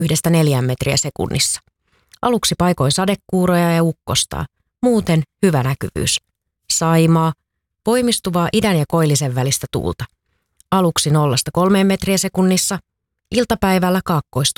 1–4 metriä sekunnissa. Aluksi paikoin sadekuuroja ja ukkostaa. Muuten hyvä näkyvyys. Saimaa, voimistuvaa idän ja koillisen välistä tuulta. Aluksi 0–3 metriä sekunnissa, iltapäivällä kaakkoistuuli.